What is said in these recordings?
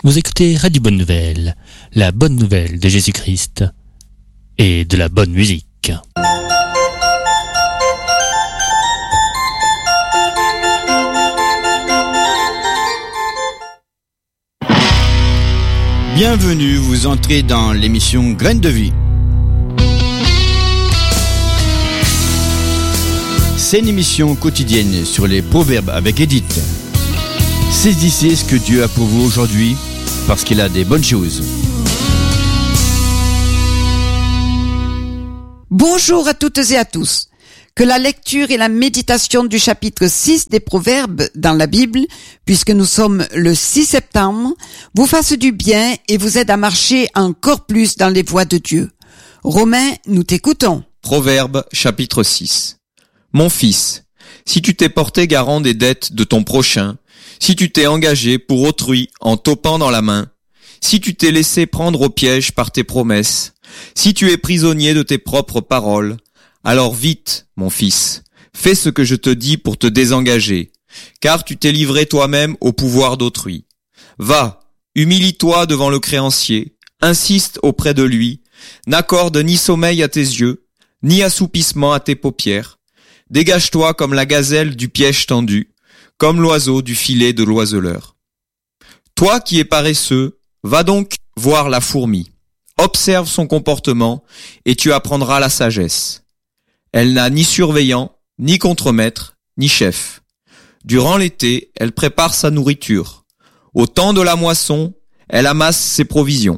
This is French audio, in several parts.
Vous écoutez Radio Bonne Nouvelle, la bonne nouvelle de Jésus-Christ et de la bonne musique. Bienvenue, vous entrez dans l'émission Graines de vie. C'est une émission quotidienne sur les proverbes avec Edith. Saisissez ce que Dieu a pour vous aujourd'hui, parce qu'il a des bonnes choses. Bonjour à toutes et à tous. Que la lecture et la méditation du chapitre 6 des Proverbes dans la Bible, puisque nous sommes le 6 septembre, vous fasse du bien et vous aide à marcher encore plus dans les voies de Dieu. Romain, nous t'écoutons. Proverbes chapitre 6. Mon fils, si tu t'es porté garant des dettes de ton prochain, si tu t'es engagé pour autrui en topant dans la main, si tu t'es laissé prendre au piège par tes promesses, si tu es prisonnier de tes propres paroles, alors vite, mon fils, fais ce que je te dis pour te désengager, car tu t'es livré toi-même au pouvoir d'autrui. Va, humilie-toi devant le créancier, insiste auprès de lui, n'accorde ni sommeil à tes yeux, ni assoupissement à tes paupières. Dégage-toi comme la gazelle du piège tendu, comme l'oiseau du filet de l'oiseleur. Toi qui es paresseux, va donc voir la fourmi. Observe son comportement et tu apprendras la sagesse. Elle n'a ni surveillant, ni contremaître, ni chef. Durant l'été, elle prépare sa nourriture. Au temps de la moisson, elle amasse ses provisions.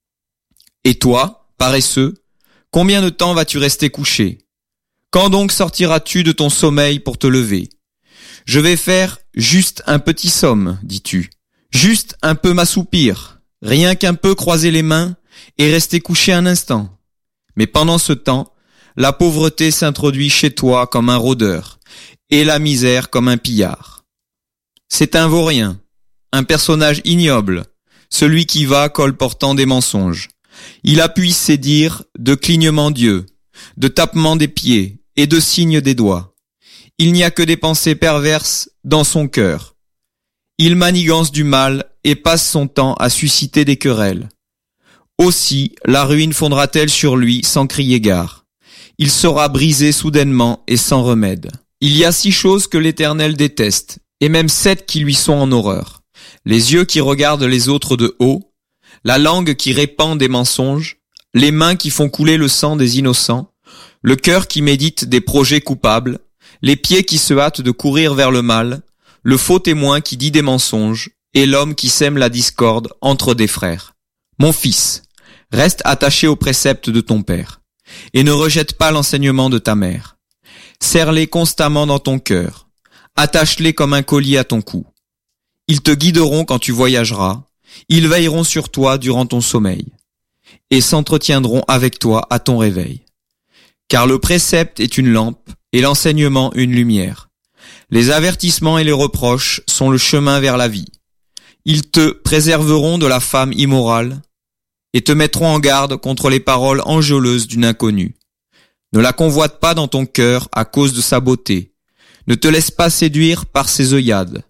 Et toi, paresseux, combien de temps vas-tu rester couché ? Quand donc sortiras-tu de ton sommeil pour te lever ? Je vais faire juste un petit somme, dis-tu. Juste un peu m'assoupir, rien qu'un peu croiser les mains et rester couché un instant. Mais pendant ce temps, la pauvreté s'introduit chez toi comme un rôdeur et la misère comme un pillard. C'est un vaurien, un personnage ignoble, celui qui va colportant des mensonges. Il appuie ses dires de clignement d'yeux, de tapement des pieds et de signes des doigts. Il n'y a que des pensées perverses dans son cœur. Il manigance du mal et passe son temps à susciter des querelles. Aussi, la ruine fondra-t-elle sur lui sans crier gare. Il sera brisé soudainement et sans remède. Il y a 6 choses que l'Éternel déteste, et même 7 qui lui sont en horreur. Les yeux qui regardent les autres de haut, la langue qui répand des mensonges, les mains qui font couler le sang des innocents, le cœur qui médite des projets coupables, les pieds qui se hâtent de courir vers le mal, le faux témoin qui dit des mensonges, et l'homme qui sème la discorde entre des frères. Mon fils, reste attaché aux préceptes de ton père, et ne rejette pas l'enseignement de ta mère. Serre-les constamment dans ton cœur, attache-les comme un collier à ton cou. Ils te guideront quand tu voyageras, ils veilleront sur toi durant ton sommeil, et s'entretiendront avec toi à ton réveil. Car le précepte est une lampe, et l'enseignement une lumière. Les avertissements et les reproches sont le chemin vers la vie. Ils te préserveront de la femme immorale, et te mettront en garde contre les paroles enjôleuses d'une inconnue. Ne la convoite pas dans ton cœur à cause de sa beauté. Ne te laisse pas séduire par ses œillades.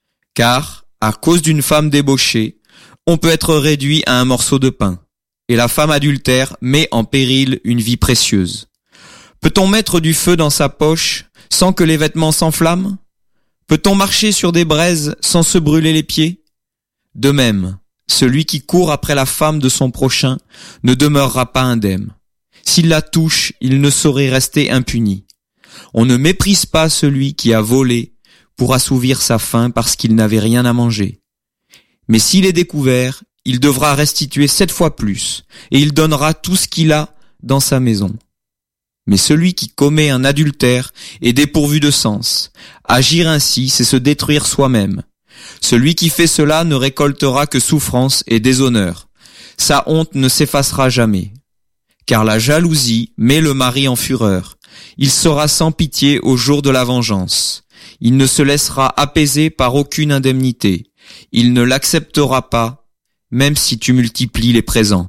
Car, à cause d'une femme débauchée, on peut être réduit à un morceau de pain. Et la femme adultère met en péril une vie précieuse. Peut-on mettre du feu dans sa poche sans que les vêtements s'enflamment ? Peut-on marcher sur des braises sans se brûler les pieds ? De même, celui qui court après la femme de son prochain ne demeurera pas indemne. S'il la touche, il ne saurait rester impuni. On ne méprise pas celui qui a volé pour assouvir sa faim parce qu'il n'avait rien à manger. Mais s'il est découvert, il devra restituer 7 fois plus, et il donnera tout ce qu'il a dans sa maison. Mais celui qui commet un adultère est dépourvu de sens. Agir ainsi, c'est se détruire soi-même. Celui qui fait cela ne récoltera que souffrance et déshonneur. Sa honte ne s'effacera jamais. Car la jalousie met le mari en fureur. Il sera sans pitié au jour de la vengeance. Il ne se laissera apaiser par aucune indemnité. Il ne l'acceptera pas, même si tu multiplies les présents.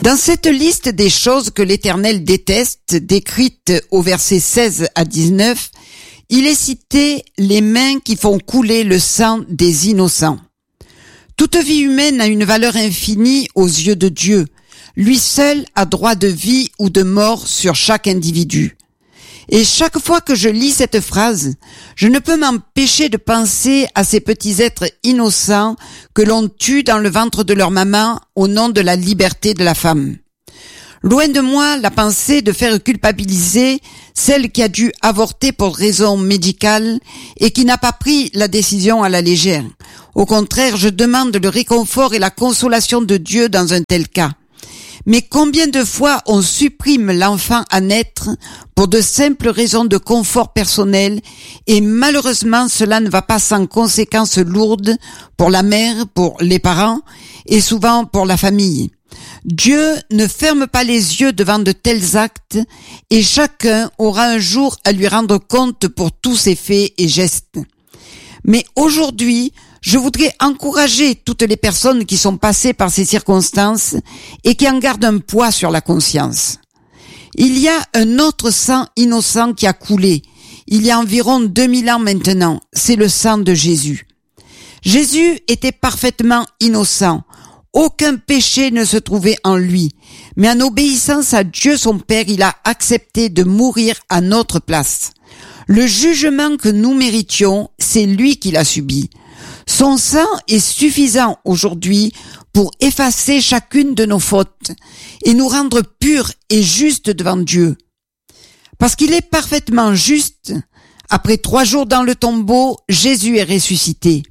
Dans cette liste des choses que l'Éternel déteste, décrite au verset 16 à 19, il est cité les mains qui font couler le sang des innocents. Toute vie humaine a une valeur infinie aux yeux de Dieu. Lui seul a droit de vie ou de mort sur chaque individu. Et chaque fois que je lis cette phrase, je ne peux m'empêcher de penser à ces petits êtres innocents que l'on tue dans le ventre de leur maman au nom de la liberté de la femme. Loin de moi la pensée de faire culpabiliser celle qui a dû avorter pour raison médicale et qui n'a pas pris la décision à la légère. Au contraire, je demande le réconfort et la consolation de Dieu dans un tel cas. Mais combien de fois on supprime l'enfant à naître pour de simples raisons de confort personnel et malheureusement cela ne va pas sans conséquences lourdes pour la mère, pour les parents et souvent pour la famille. Dieu ne ferme pas les yeux devant de tels actes et chacun aura un jour à lui rendre compte pour tous ses faits et gestes. Mais aujourd'hui, je voudrais encourager toutes les personnes qui sont passées par ces circonstances et qui en gardent un poids sur la conscience. Il y a un autre sang innocent qui a coulé, il y a environ 2000 ans maintenant, c'est le sang de Jésus. Jésus était parfaitement innocent, aucun péché ne se trouvait en lui, mais en obéissance à Dieu son Père, il a accepté de mourir à notre place. Le jugement que nous méritions, c'est lui qui l'a subi. Son sang est suffisant aujourd'hui pour effacer chacune de nos fautes et nous rendre purs et justes devant Dieu. Parce qu'il est parfaitement juste, après 3 jours dans le tombeau, Jésus est ressuscité.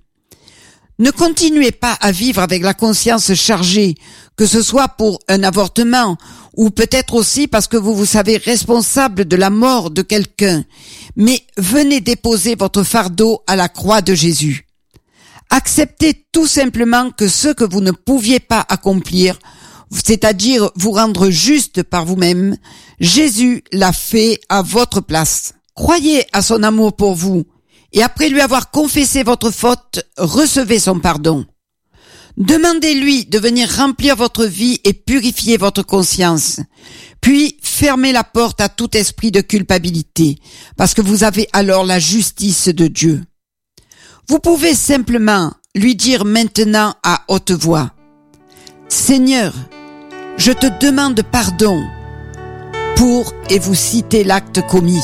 Ne continuez pas à vivre avec la conscience chargée, que ce soit pour un avortement ou peut-être aussi parce que vous vous savez responsable de la mort de quelqu'un, mais venez déposer votre fardeau à la croix de Jésus. Acceptez tout simplement que ce que vous ne pouviez pas accomplir, c'est-à-dire vous rendre juste par vous-même, Jésus l'a fait à votre place. Croyez à son amour pour vous et après lui avoir confessé votre faute, recevez son pardon. Demandez-lui de venir remplir votre vie et purifier votre conscience. Puis, fermez la porte à tout esprit de culpabilité, parce que vous avez alors la justice de Dieu. Vous pouvez simplement lui dire maintenant à haute voix, « Seigneur, je te demande pardon pour, et vous citez l'acte commis.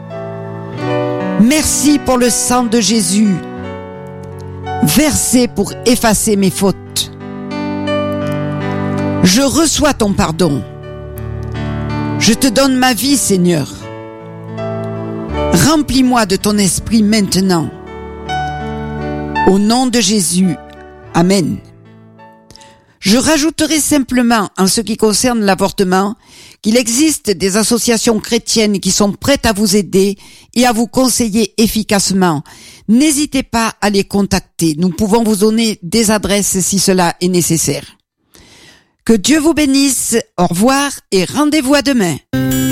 Merci pour le sang de Jésus, versé pour effacer mes fautes. Je reçois ton pardon. Je te donne ma vie, Seigneur. Remplis-moi de ton esprit maintenant. Au nom de Jésus, Amen. » Je rajouterai simplement, en ce qui concerne l'avortement, qu'il existe des associations chrétiennes qui sont prêtes à vous aider et à vous conseiller efficacement. N'hésitez pas à les contacter. Nous pouvons vous donner des adresses si cela est nécessaire. Que Dieu vous bénisse. Au revoir et rendez-vous à demain.